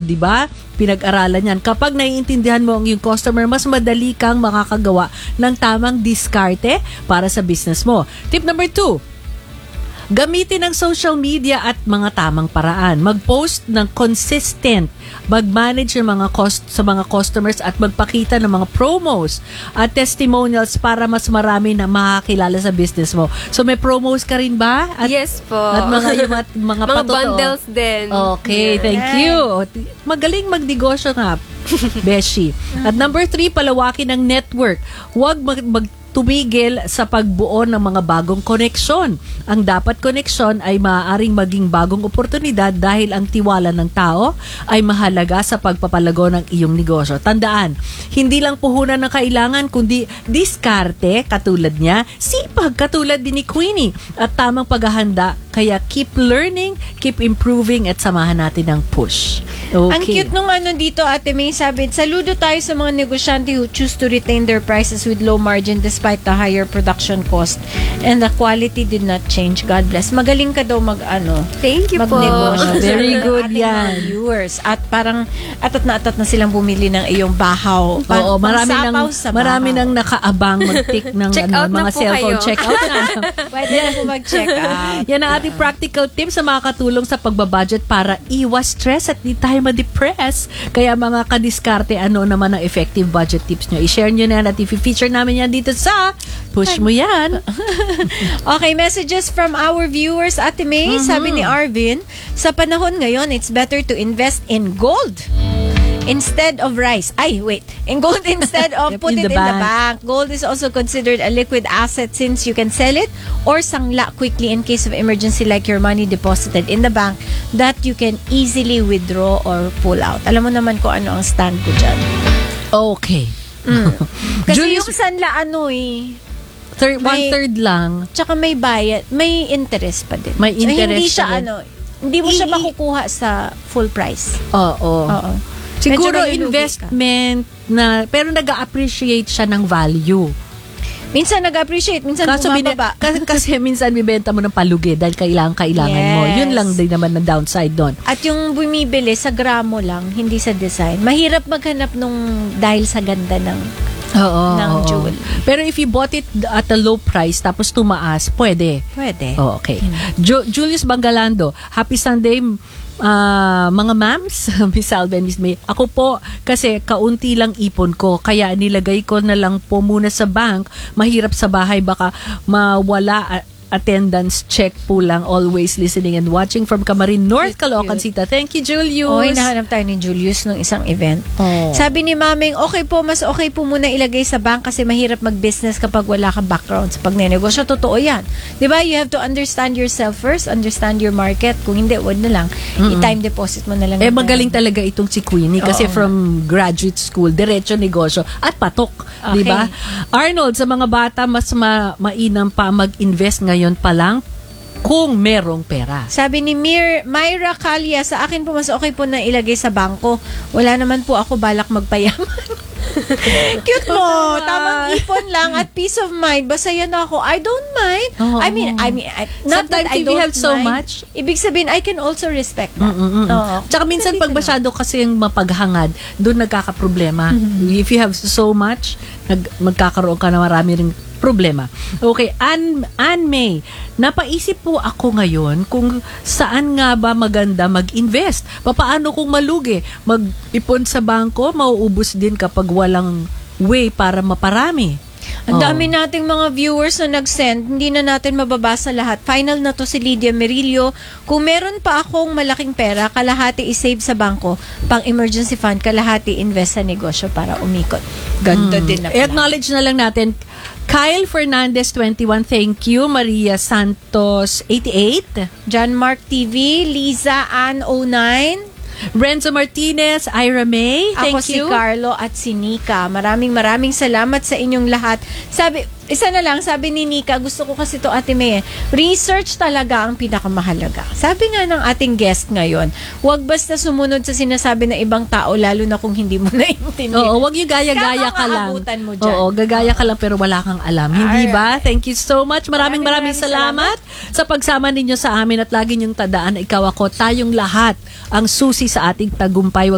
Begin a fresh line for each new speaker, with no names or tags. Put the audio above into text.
di ba? Pinag-aralan yan. Kapag naiintindihan mo ang yung customer, mas madali kang makakagawa ng tamang diskarte para sa business mo. Tip number 2, gamitin ang social media at mga tamang paraan. Mag-post ng consistent, mag-manage ng sa mga customers at magpakita ng mga promos at testimonials para mas marami na makakilala sa business mo. So may promos ka rin ba?
Yes po.
At mga
mga bundles din.
Okay, thank you. Magaling magnegosyo nga, Beshi. At number 3, palawakin ang network. Huwag tumigil sa pagbuo ng mga bagong koneksyon. Ang dapat koneksyon ay maaaring maging bagong oportunidad dahil ang tiwala ng tao ay mahalaga sa pagpapalago ng iyong negosyo. Tandaan, hindi lang puhunan ng kailangan kundi diskarte katulad niya, sipag katulad din ni Queenie at tamang paghahanda. Kaya keep learning, keep improving at samahan natin ng push. Okay.
Ang cute nung dito, Ate May, sabi, saludo tayo sa mga negosyante who choose to retain their prices with low margin despite the higher production cost and the quality did not change. God bless. Magaling ka daw
Thank you po.
magnegosyo.
Very good
Ating
yan.
mga viewers. At parang atat na silang bumili ng iyong bahaw.
Oo, marami nang nakaabang mag-tick ng
Check out na
mga
po
cellphone
kayo.
check out na.
Pwede na po mag-check out.
Yan ang ating practical tips sa makakatulong sa pagbabudget para iwas stress at di tayo ma-depress. Kaya mga kadiskarte, ano naman ang effective budget tips nyo? I-share nyo na yan at i-feature namin yan dito sa Push Mo Yan.
Okay, messages from our viewers. Ate May, sabi ni Arvin, sa panahon ngayon, it's better to invest in gold instead of rice. In gold instead of put it in the bank. Gold is also considered a liquid asset since you can sell it or sangla quickly in case of emergency like your money deposited in the bank that you can easily withdraw or pull out. Alam mo naman kung ano ang stand ko dyan.
Okay.
Kasi
Julius,
yung sanla
one-third lang.
tsaka may bayad, may interest pa din.
May
So,
interest
hindi siya
pa din.
hindi mo siya makukuha sa full price.
Oo.
Oo.
Siguro
Medyo malulugi
investment na, pero nag-appreciate siya ng value.
Minsan nag-appreciate, minsan bumababa.
Kasi minsan bibenta mo ng palugi dahil kailangan mo.
Yes.
Yun lang din naman ng downside doon.
At yung bumibili sa gramo lang, hindi sa design. Mahirap maghanap dahil sa ganda ng jewel.
Pero if you bought it at a low price tapos tumaas, pwede.
Pwede.
Oh, okay. Julius Bangalando, happy Sunday mga ma'ams, Miss Alben, Miss May. Ako po, kasi kaunti lang ipon ko, kaya nilagay ko na lang po muna sa bank. Mahirap sa bahay, baka mawala attendance check po lang. Always listening and watching from Camarin North, Caloocan City. Thank you, Julius.
Oy, nahanap tayo ni Julius nung isang event.
Oh.
Sabi ni Maming, mas okay po muna ilagay sa bank kasi mahirap mag-business kapag wala kang background sa pagnenegosyo. Totoo yan. Diba? You have to understand yourself first, understand your market. Kung hindi, wag na lang. I-time deposit mo na lang.
Magaling talaga itong si Queenie kasi from graduate school, diretso negosyo at patok.
Okay.
Diba? Arnold, sa mga bata, mas mainam pa mag-invest ngayon pa lang kung merong pera.
Sabi ni Myra Calia, sa akin po mas okay po na ilagay sa bangko. Wala naman po ako balak magpayaman. Cute mo. Tamang ipon lang at peace of mind. Basta yan ako. I don't mind.
Oh,
I mean, not that
sometimes
I
if
don't
you have so
mind.
much,
Ibig sabihin, I can also respect that.
Tsaka minsan pag masyado kasi yung mapaghangad, doon nagkakaproblema. If you have so much, magkakaroon ka na marami ring problema. Okay, Ann May, napaisip po ako ngayon kung saan nga ba maganda mag-invest. Paano kung malugi? Mag-ipon sa bangko, mauubos din kapag walang way para maparami.
Ang dami nating mga viewers na nag-send, hindi na natin mababasa lahat. Final na to si Lydia Merillo. Kung meron pa akong malaking pera, kalahati i-save sa bangko, pang emergency fund, kalahati invest sa negosyo para umikot. Ganda din na pala.
I-acknowledge na lang natin, Kyle Fernandez 21, thank you. Maria Santos 88,
John Mark TV, Liza Ann 09,
Renzo Martinez, Ira May, thank
ako
you.
si Carlo at si Nika. Maraming salamat sa inyong lahat. Isa na lang, sabi ni Nika, gusto ko kasi to Ate May, research talaga ang pinakamahalaga. Sabi nga ng ating guest ngayon, huwag basta sumunod sa sinasabi ng ibang tao, lalo na kung hindi mo naiintindihan.
Oo, huwag yung gaya-gaya ka lang.
Maabutan mo dyan.
Oo, gagaya ka lang pero wala kang alam. Hindi ba? Thank you so much. Maraming salamat sa pagsama ninyo sa amin at lagi niyong tandaan na ikaw ako, tayong lahat ang susi sa ating tagumpay.